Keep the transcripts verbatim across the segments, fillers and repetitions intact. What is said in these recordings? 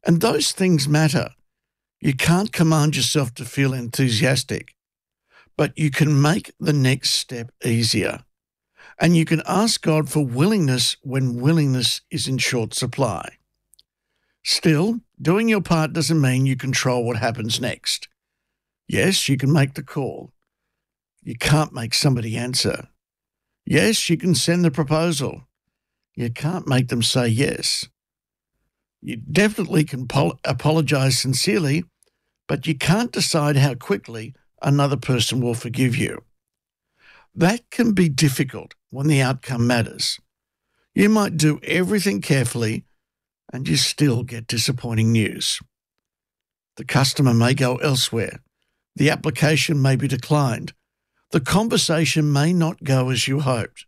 And those things matter. You can't command yourself to feel enthusiastic, but you can make the next step easier. And you can ask God for willingness when willingness is in short supply. Still, doing your part doesn't mean you control what happens next. Yes, you can make the call. You can't make somebody answer. Yes, you can send the proposal. You can't make them say yes. You definitely can pol- apologize sincerely, but you can't decide how quickly another person will forgive you. That can be difficult when the outcome matters. You might do everything carefully and you still get disappointing news. The customer may go elsewhere. The application may be declined. The conversation may not go as you hoped.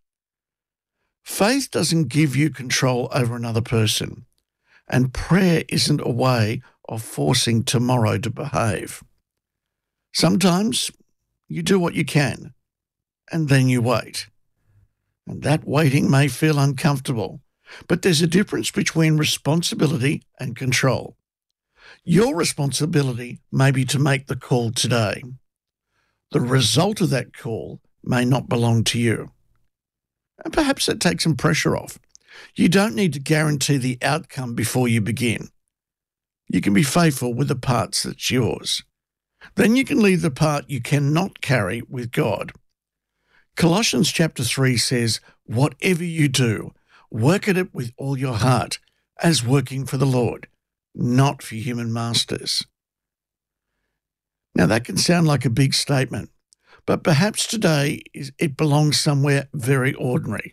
Faith doesn't give you control over another person, and prayer isn't a way of forcing tomorrow to behave. Sometimes you do what you can, and then you wait. And that waiting may feel uncomfortable, but there's a difference between responsibility and control. Your responsibility may be to make the call today. The result of that call may not belong to you. And perhaps that takes some pressure off. You don't need to guarantee the outcome before you begin. You can be faithful with the parts that's yours. Then you can leave the part you cannot carry with God. Colossians chapter three says, whatever you do, work at it with all your heart, as working for the Lord, not for human masters. Now that can sound like a big statement, but perhaps today it belongs somewhere very ordinary.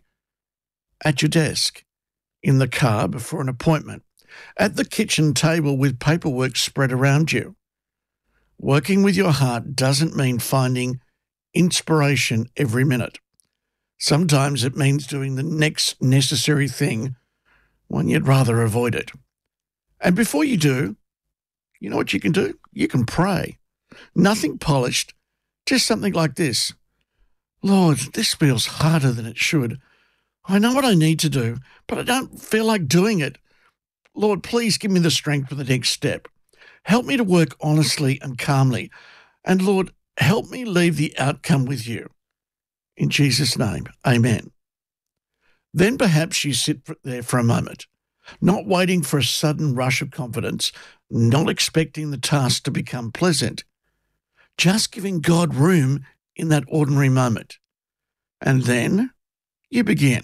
At your desk, in the car before an appointment, at the kitchen table with paperwork spread around you. Working with your heart doesn't mean finding inspiration every minute. Sometimes it means doing the next necessary thing when you'd rather avoid it. And before you do, you know what you can do? You can pray. Nothing polished, just something like this. Lord, this feels harder than it should. I know what I need to do, but I don't feel like doing it. Lord, please give me the strength for the next step. Help me to work honestly and calmly. And Lord, help me leave the outcome with you. In Jesus' name, amen. Then perhaps you sit there for a moment, not waiting for a sudden rush of confidence, not expecting the task to become pleasant, just giving God room in that ordinary moment. And then you begin.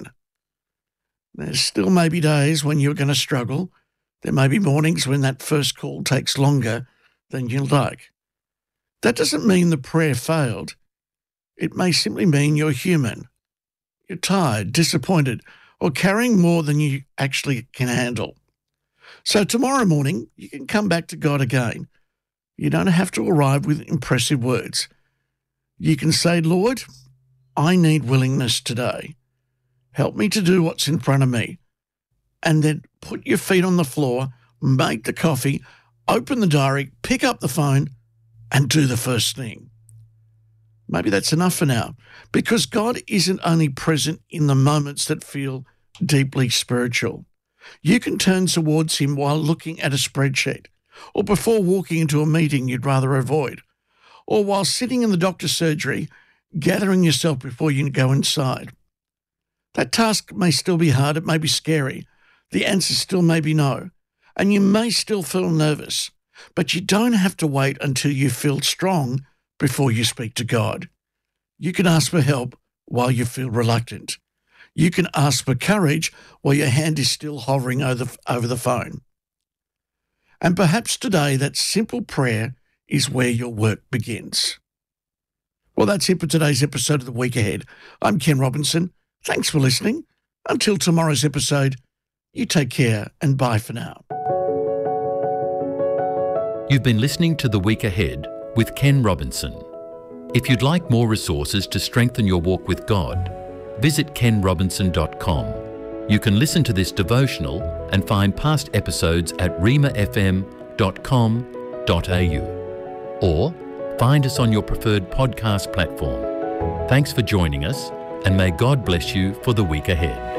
There still may be days when you're going to struggle. There may be mornings when that first call takes longer than you'd like. That doesn't mean the prayer failed. It may simply mean you're human. You're tired, disappointed, or carrying more than you actually can handle. So tomorrow morning, you can come back to God again. You don't have to arrive with impressive words. You can say, Lord, I need willingness today. Help me to do what's in front of me. And then put your feet on the floor, make the coffee, open the diary, pick up the phone, and do the first thing. Maybe that's enough for now, because God isn't only present in the moments that feel deeply spiritual. You can turn towards him while looking at a spreadsheet, or before walking into a meeting you'd rather avoid, or while sitting in the doctor's surgery, gathering yourself before you go inside. That task may still be hard, it may be scary, the answer still may be no, and you may still feel nervous, but you don't have to wait until you feel strong before you speak to God. You can ask for help while you feel reluctant. You can ask for courage while your hand is still hovering over the, over the phone. And perhaps today that simple prayer is where your work begins. Well, that's it for today's episode of The Week Ahead. I'm Ken Robinson. Thanks for listening. Until tomorrow's episode, you take care and bye for now. You've been listening to The Week Ahead with Ken Robinson. If you'd like more resources to strengthen your walk with God, visit ken robinson dot com. You can listen to this devotional and find past episodes at rhema f m dot com dot a u or find us on your preferred podcast platform. Thanks for joining us, and may God bless you for the week ahead.